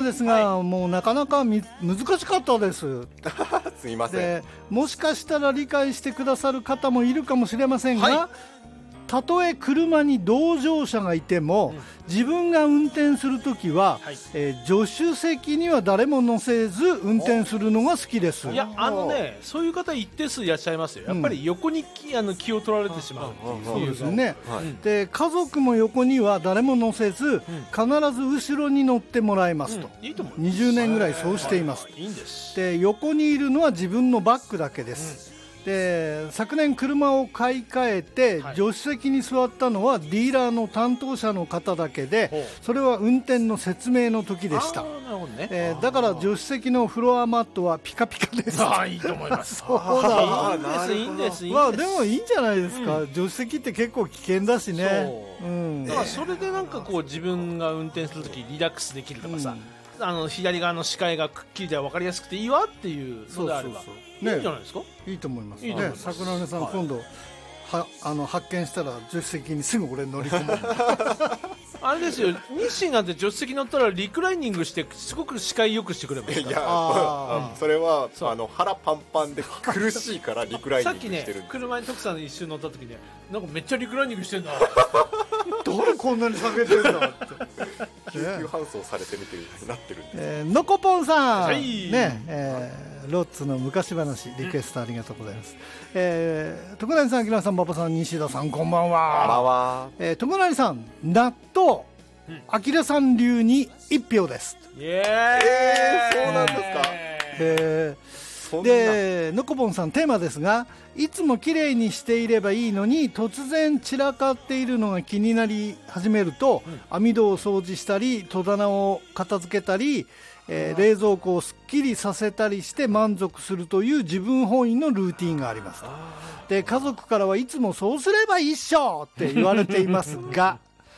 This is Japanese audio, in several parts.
ですが、もうなかなか難しかったですすいません。 でもしかしたら理解してくださる方もいるかもしれませんが、 はいたとえ車に同乗者がいても、自分が運転するときは、 はい助手席には誰も乗せず運転するのが好きです。 いやそういう方一定数いらっしゃいますよ。やっぱり横に気を取られてしまうっていうそうですね、 はいで家族も横には誰も乗せず、必ず後ろに乗ってもらいますと、 いいと思います。 20年ぐらいそうしています。 いいんです。 で横にいるのは自分のバッグだけです、で昨年車を買い替えて、 はい助手席に座ったのはディーラーの担当者の方だけで、 ほうそれは運転の説明の時でしたあ。ーなるほどね。 だから助手席のフロアマットはピカピカです。 ああいいと思います。 そうだいいんですいいんですいいんです。 まあでもいいんじゃないですか、助手席って結構危険だしね。 そうだからそれでなんかこう自分が運転するときリラックスできるとかさ、左側の視界がくっきりで分かりやすくていいわっていうのであればいいんじゃないですか。 いいと思いますね。 いいと思います桜根さん、 はい今度発見したら助手席にすぐ俺乗り込むあれですよ、日清なんて助手席乗ったらリクライニングしてすごく視界良くしてくれますから。 いやそれは腹パンパンで苦しいからリクライニングさっきねしてるんです。 車に徳さん一緒に乗った時ね、なんかめっちゃリクライニングしてんだ誰こんなに下げてんだって救急搬送されてみてるなってるんで。 のこぽんさん、 はいロッツの昔話リクエストありがとうございます。徳成さん、秋名さん、馬場さん、西田さん、こんばんは。 あらわ徳成さん、納豆、秋さん流に1票です。 イエーイ、 そうなんですか。そんなでのこぼんさん、テーマですが、いつもきれいにしていればいいのに突然散らかっているのが気になり始めると、網戸を掃除したり戸棚を片付けたり、冷蔵庫をすっきりさせたりして満足するという自分本位のルーティンがあります。で家族からはいつもそうすればいいっしょって言われていますが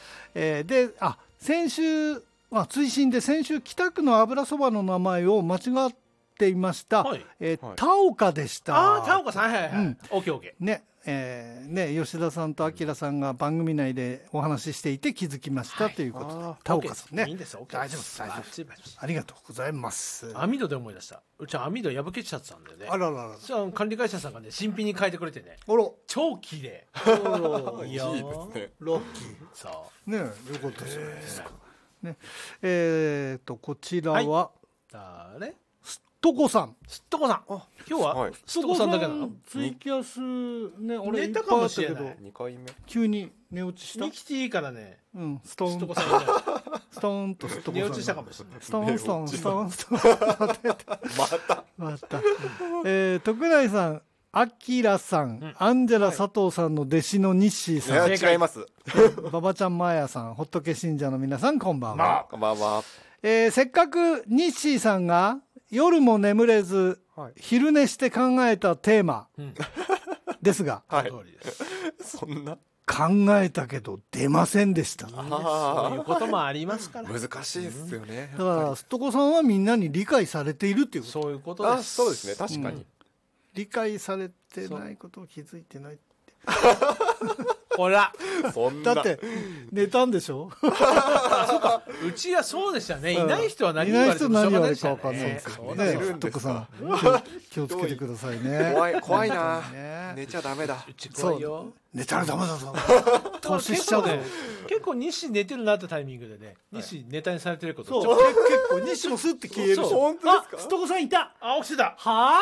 先週、追伸で先週北区の油そばの名前を間違っていました、 はい田岡でした。 ああ田岡さん、はいはいはい、オッケーオッケーね吉田さんと明さんが番組内でお話ししていて気づきました、ということで、田岡さんね、 いいんですよ、 大丈夫です、大丈夫です、ありがとうございます。 網戸で思い出した。うちは網戸破けちゃってたんでね、 あららら、 じゃあ管理会社さんがね新品に変えてくれてね、 あら超綺麗いいいやーですね。 ラッキーそうね、よかったじゃないですか、ね、こちらは、 誰すっとこさん、 すっとこさん、今日は、 はいすっとこさんだけなの？ ツイキャスね、俺寝たかもしれないいっぱいあったけど 2回目。 急に寝落ちした。 生きていいからね、 ストーンすっとこさんじゃないストーンとすっとこさん寝落ちしたかもしれない。 ストーンストーンストーンストーンまた徳内さん、アキラさん、アンジェラ佐藤さんの弟子のニッシーさん、 いや違います。 馬場ちゃんマーヤさん、ホットケ信者の皆さん、こんばんは。 こんばんは。 せっかくニッシーさんが夜も眠れず、昼寝して考えたテーマですが、 はい通りですそんな考えたけど出ませんでした。だそういうこともありますから。 難しいですよね。 からすっとこさんはみんなに理解されているっていうこと。 そういうことです。 そうですね、確かに。 理解されてないことを気づいてない。 ほら、 そんなだって寝たんでしょ。 うちはそうでしたね。いない人は何いない人言われてもしょ何言われるうがないでしたか分かんないですね。 よね。 いるすっとこんですかさん、気をつけてくださいね。 怖いなね。 寝ちゃダメだ。 うち怖いよ。 寝たらダメだぞ。 投投資しちゃうぞ。 結構西寝てるなってタイミングでね、西ネタにされてることそう、 ちょっと結構西もスッて消えるし。 そう本当ですか？ すっとこさんいた。 あ、起きてた。 は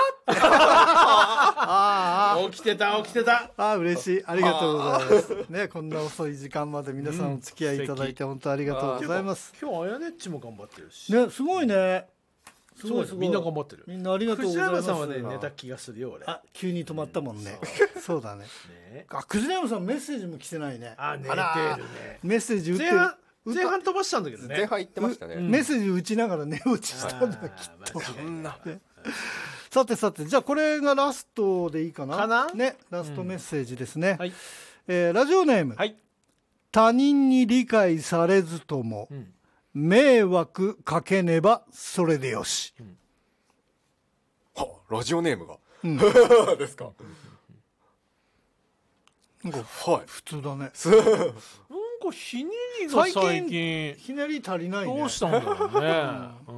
あ。 起きてた、起きてた。 ああ、嬉しい、ありがとうございますね。こんな遅い時間まで皆さんお付き合いいただいて本当ありがとうございます。 今日あやねっちも頑張ってるし。 ね、すごいね。すすごいみんな頑張ってる。 みんなありがとうございます。 藤山さんはね寝た気がするよ俺。 あ、急に止まったもんね。そうだね。 ねあ、藤山さんメッセージも来てないね。 あ、寝てるらね。 メッセージ打ってる。 前半飛ばしたんだけどね。 前半言ってましたね。 メッセージ打ちながら寝落ちしたんだきっと。 そんな。 さてさて、じゃあこれがラストでいいかな。 かなね、ラストメッセージですね。 はい。 ラジオネーム、 はい。 他人に理解されずとも、迷惑かけねばそれでよし。 はラジオネームが。ですか。 なんかはい。 普通だね。 なんかひねりが最近ひねり足りないね。 どうしたんだろうね。